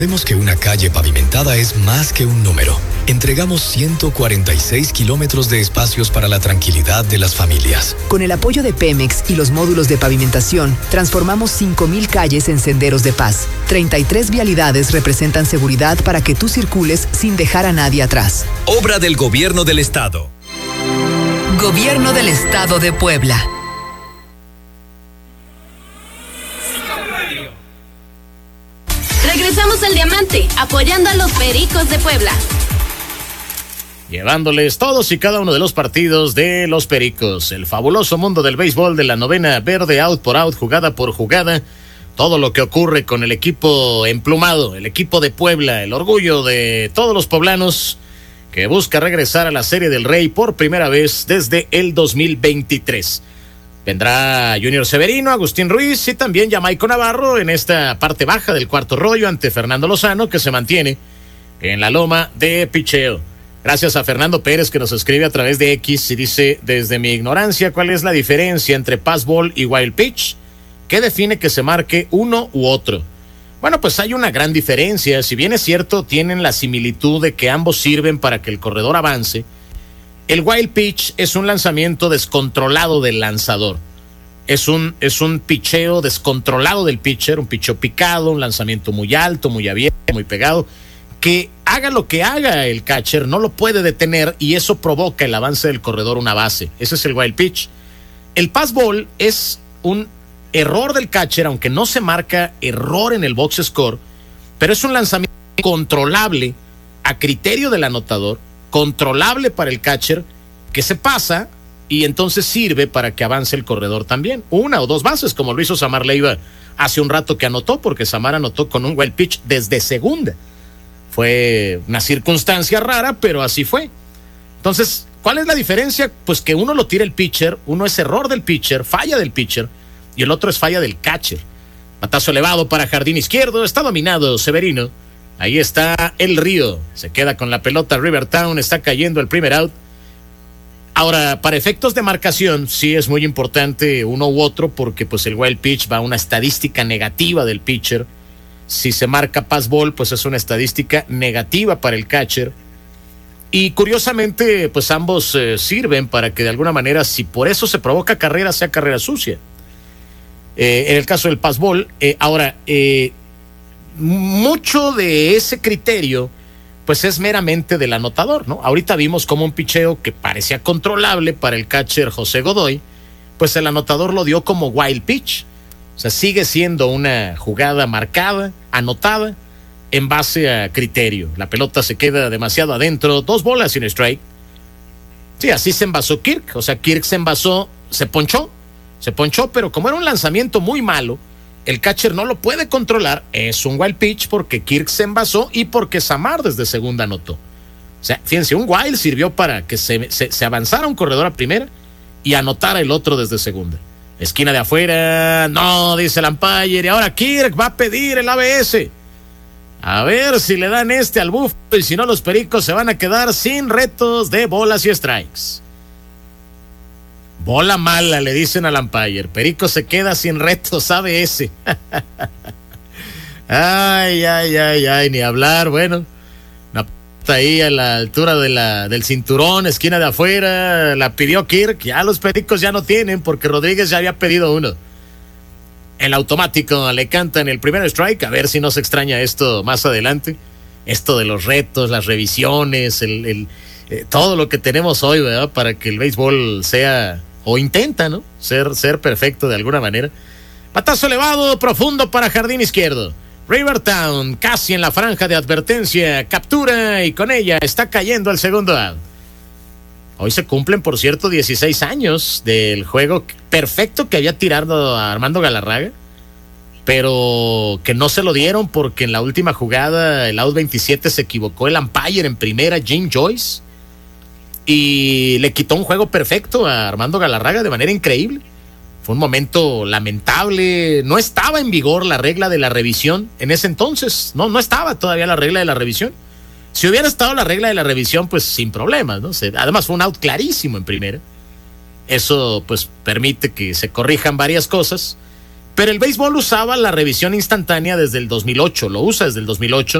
Sabemos que una calle pavimentada es más que un número. Entregamos 146 kilómetros de espacios para la tranquilidad de las familias. Con el apoyo de Pemex y los módulos de pavimentación, transformamos 5,000 calles en senderos de paz. 33 vialidades representan seguridad para que tú circules sin dejar a nadie atrás. Obra del Gobierno del Estado. Gobierno del Estado de Puebla. Regresamos al Diamante, apoyando a los Pericos de Puebla. Llevándoles todos y cada uno de los partidos de los Pericos. El fabuloso mundo del béisbol de la novena verde, out por out, jugada por jugada. Todo lo que ocurre con el equipo emplumado, el equipo de Puebla, el orgullo de todos los poblanos que busca regresar a la Serie del Rey por primera vez desde el 2023. Vendrá Junior Severino, Agustín Ruiz y también Jamaico Navarro en esta parte baja del cuarto rollo ante Fernando Lozano, que se mantiene en la loma de picheo. Gracias a Fernando Pérez, que nos escribe a través de X y dice: desde mi ignorancia, ¿cuál es la diferencia entre pass ball y wild pitch? ¿Qué define que se marque uno u otro? Bueno, pues hay una gran diferencia. Si bien es cierto, tienen la similitud de que ambos sirven para que el corredor avance. El wild pitch es un lanzamiento descontrolado del lanzador. Es un picheo descontrolado del pitcher, un picheo picado, un lanzamiento muy alto, muy abierto, muy pegado. Que haga lo que haga el catcher, no lo puede detener y eso provoca el avance del corredor una base. Ese es el wild pitch. El pass ball es un error del catcher, aunque no se marca error en el box score, pero es un lanzamiento controlable a criterio del anotador, controlable para el catcher, que se pasa y entonces sirve para que avance el corredor también. Una o dos bases, como lo hizo Samar Leiva hace un rato que anotó, porque Samar anotó con un wild pitch desde segunda. Fue una circunstancia rara, pero así fue. Entonces, ¿cuál es la diferencia? Pues que uno lo tira el pitcher, uno es error del pitcher, falla del pitcher, y el otro es falla del catcher. Batazo elevado para jardín izquierdo, está dominado Severino. Ahí está el Río, se queda con la pelota Rivertown, está cayendo el primer out. Ahora, para efectos de marcación, sí es muy importante uno u otro, porque pues el wild pitch va a una estadística negativa del pitcher. Si se marca pass ball, pues es una estadística negativa para el catcher. Y curiosamente, pues ambos sirven para que de alguna manera, si por eso se provoca carrera, sea carrera sucia. En el caso del pass ball, mucho de ese criterio pues es meramente del anotador, ¿no? Ahorita vimos como un picheo que parecía controlable para el catcher José Godoy, pues el anotador lo dio como wild pitch. O sea, sigue siendo una jugada marcada, anotada, en base a criterio. La pelota se queda demasiado adentro, 2 bolas y un strike. Sí, así se envasó Kirk. O sea, Kirk se envasó, se ponchó, pero como era un lanzamiento muy malo, el catcher no lo puede controlar. Es un wild pitch porque Kirk se envasó y porque Samar desde segunda anotó. O sea, fíjense, un wild sirvió para que se avanzara un corredor a primera y anotara el otro desde segunda. Esquina de afuera, no, dice el umpire, y ahora Kirk va a pedir el ABS. A ver si le dan al Búfalo, y si no, los Pericos se van a quedar sin retos de bolas y strikes. Bola mala, le dicen al umpire. Perico se queda sin retos ABS. Ay, ni hablar. Bueno, una p*** ahí a la altura del cinturón, esquina de afuera, la pidió Kirk. Ya los Pericos ya no tienen, porque Rodríguez ya había pedido uno. El automático le cantan el primer strike. A ver si no se extraña esto más adelante. Esto de los retos, las revisiones, todo lo que tenemos hoy, ¿verdad? Para que el béisbol sea, o intenta, ¿no? Ser perfecto de alguna manera. Batazo elevado, profundo para jardín izquierdo. Rivertown, casi en la franja de advertencia, captura y con ella está cayendo el segundo out. Hoy se cumplen, por cierto, 16 años del juego perfecto que había tirado a Armando Galarraga, pero que no se lo dieron porque en la última jugada, el out 27, se equivocó el umpire en primera, Jim Joyce, y le quitó un juego perfecto a Armando Galarraga de manera increíble. Fue un momento lamentable. No estaba en vigor la regla de la revisión en ese entonces. No estaba todavía la regla de la revisión. Si hubiera estado la regla de la revisión, pues sin problemas, ¿no? Además fue un out clarísimo en primera. Eso pues permite que se corrijan varias cosas. Pero el béisbol usaba la revisión instantánea desde el 2008, lo usa desde el 2008.